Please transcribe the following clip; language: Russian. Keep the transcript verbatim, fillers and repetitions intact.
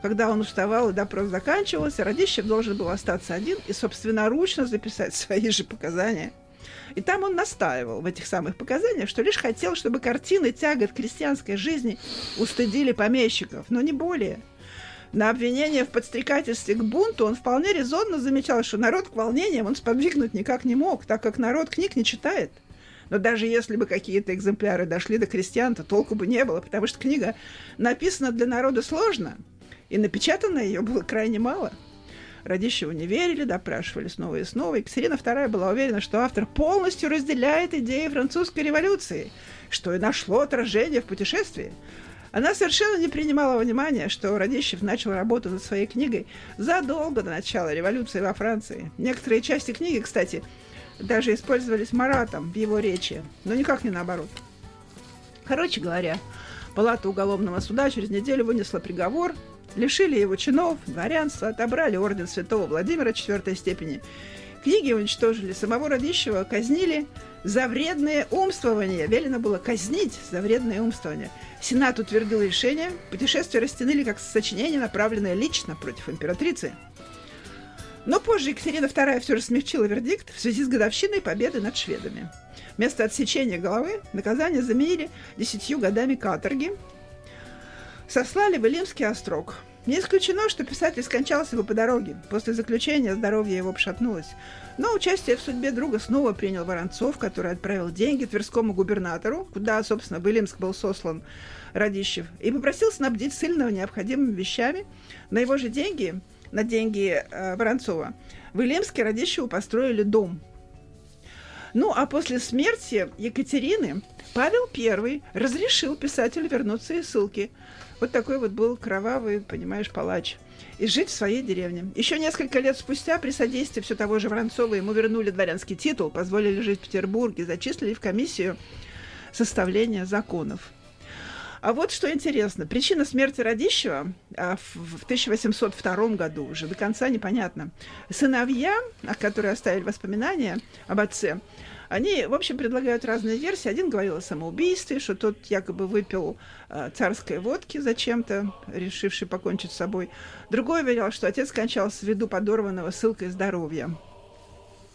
Когда он уставал и допрос заканчивался, Радищев должен был остаться один и собственноручно записать свои же показания. И там он настаивал в этих самых показаниях, что лишь хотел, чтобы картины тягот крестьянской жизни устыдили помещиков, но не более. На обвинение в подстрекательстве к бунту он вполне резонно замечал, что народ к волнениям он сподвигнуть никак не мог, так как народ книг не читает. Но даже если бы какие-то экземпляры дошли до крестьян, то толку бы не было, потому что книга написана для народа сложно, и напечатано ее было крайне мало. Радищеву не верили, допрашивали снова и снова. Екатерина вторая была уверена, что автор полностью разделяет идеи французской революции, что и нашло отражение в путешествии. Она совершенно не принимала во внимание, что Радищев начал работу над своей книгой задолго до начала революции во Франции. Некоторые части книги, кстати, даже использовались Маратом в его речи, но никак не наоборот. Короче говоря, палата уголовного суда через неделю вынесла приговор, лишили его чинов, дворянства, отобрали орден святого Владимира четвертой степени, книги уничтожили, самого Радищева казнили за вредные умствования. Велено было казнить за вредные умствования. Сенат утвердил решение, путешествие растянули как сочинение, направленное лично против императрицы. Но позже Екатерина вторая все же смягчила вердикт в связи с годовщиной победы над шведами. Вместо отсечения головы наказание заменили десятью годами каторги, сослали в Илимский острог. Не исключено, что писатель скончался бы по дороге. После заключения здоровье его пошатнулось. Но участие в судьбе друга снова принял Воронцов, который отправил деньги тверскому губернатору, куда, собственно, в Илимск был сослан Радищев, и попросил снабдить ссыльного необходимыми вещами. На его же деньги, на деньги э, Воронцова, в Илимске Радищеву построили дом. Ну, а после смерти Екатерины Павел Первый разрешил писателю вернуться из ссылки. Вот такой вот был кровавый, понимаешь, палач. И жить в своей деревне. Еще несколько лет спустя при содействии все того же Воронцова ему вернули дворянский титул, позволили жить в Петербурге, зачислили в комиссию составления законов. А вот что интересно. Причина смерти Радищева а, в, в тысяча восемьсот втором году уже до конца непонятна. Сыновья, которые оставили воспоминания об отце, они, в общем, предлагают разные версии. Один говорил о самоубийстве, что тот якобы выпил э, царской водки зачем-то, решивший покончить с собой. Другой уверял, что отец скончался ввиду подорванного ссылкой здоровья.